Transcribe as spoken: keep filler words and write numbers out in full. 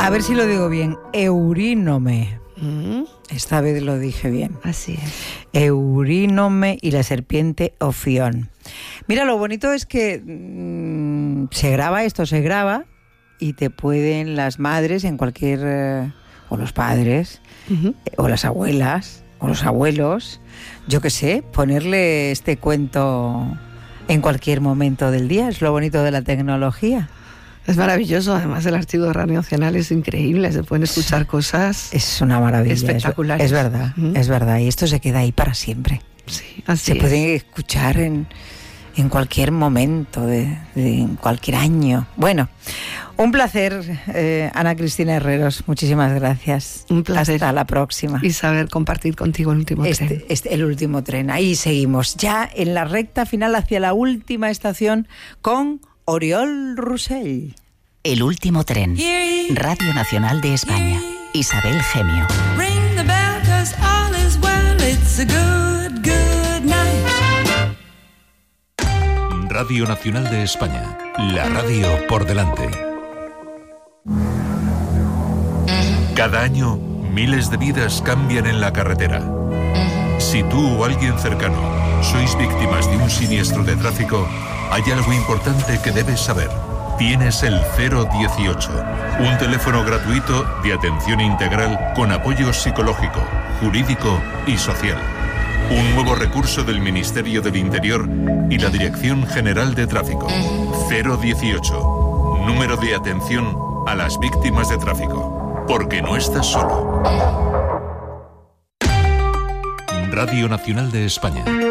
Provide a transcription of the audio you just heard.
A ver si lo digo bien. Eurínome. Mm. Esta vez lo dije bien. Así es. Eurínome y la serpiente Ofión. Mira, lo bonito es que mmm, se graba, esto se graba, y te pueden las madres en cualquier... Eh, o los padres, uh-huh. o las abuelas, o los abuelos, yo qué sé, ponerle este cuento en cualquier momento del día. Es lo bonito de la tecnología. Es maravilloso, además el archivo de Radio Nacional es increíble, se pueden escuchar cosas es una maravilla, espectaculares. Es, es verdad, uh-huh. es verdad, y esto se queda ahí para siempre. Sí, así se es. puede escuchar en, en cualquier momento, de, de, en cualquier año. Bueno, un placer, eh, Ana Cristina Herreros, muchísimas gracias. Un placer. Hasta la próxima. Y saber compartir contigo el último este, tren. Este, el último tren, ahí seguimos, ya en la recta final hacia la última estación con Oriol Rosell. El último tren. Radio Nacional de España. Isabel Gemio. Ring the bell 'cause all is well. It's a good, good night. Radio Nacional de España. La radio por delante. Cada año, miles de vidas cambian en la carretera. Si tú o alguien cercano sois víctimas de un siniestro de tráfico, hay algo importante que debes saber. Tienes el cero dieciocho, un teléfono gratuito de atención integral con apoyo psicológico, jurídico y social. Un nuevo recurso del Ministerio del Interior y la Dirección General de Tráfico. cero dieciocho, número de atención a las víctimas de tráfico. Porque no estás solo. Radio Nacional de España.